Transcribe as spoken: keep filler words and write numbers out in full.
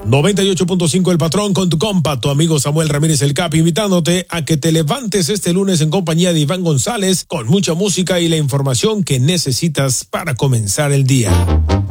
noventa y ocho punto cinco El Patrón con tu compa, tu amigo Samuel Ramírez el Capi, invitándote a que te levantes este lunes en compañía de Iván González con mucha música y la información que necesitas para comenzar el día.